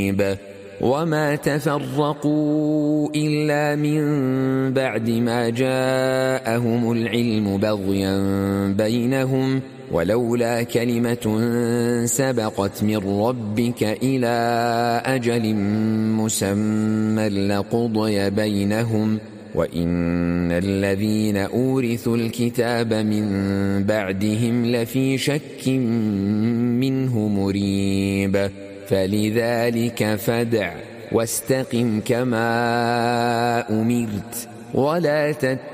وما تفرقوا إلا من بعد ما جاءهم العلم بغيا بينهم ولولا كلمة سبقت من ربك إلى أجل مسمى لقضي بينهم وإن الذين أورثوا الكتاب من بعدهم لفي شك منه مريب فلذلك فادع واستقم كما أمرت ولا تتبع